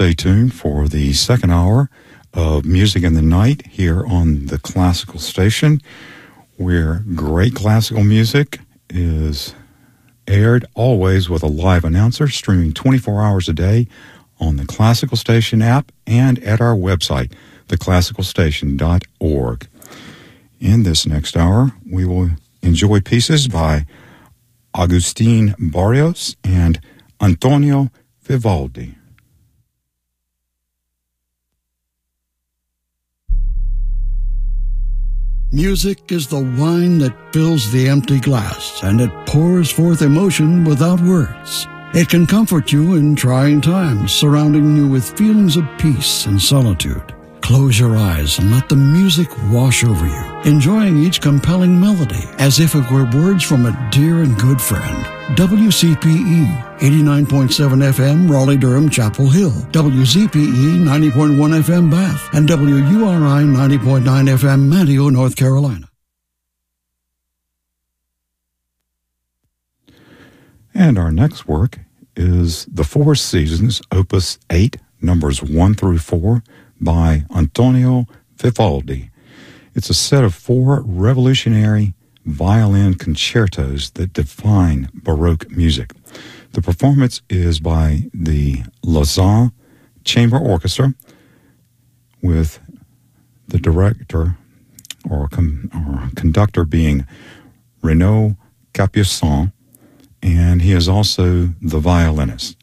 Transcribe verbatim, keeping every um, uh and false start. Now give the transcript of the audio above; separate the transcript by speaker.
Speaker 1: Stay tuned for the second hour of Music in the Night here on the Classical Station, where great classical music is aired always with a live announcer, streaming twenty-four hours a day on the Classical Station app and at our website, the classical station dot org. In this next hour, we will enjoy pieces by Agustin Barrios and Antonio Vivaldi.
Speaker 2: Music is the wine that fills the empty glass, and it pours forth emotion without words. It can comfort you in trying times, surrounding you with feelings of peace and solitude. Close your eyes and let the music wash over you, enjoying each compelling melody as if it were words from a dear and good friend. W C P E, eighty-nine point seven F M, Raleigh-Durham, Chapel Hill. W Z P E, ninety point one F M, Bath. And W U R I, ninety point nine F M, Manteo, North Carolina.
Speaker 1: And our next work is The Four Seasons, Opus eight, numbers one through four, by Antonio Vivaldi. It's a set of four revolutionary violin concertos that define Baroque music. The performance is by the Lausanne Chamber Orchestra, with the director or, con- or conductor being Renaud Capuçon, and he is also the violinist.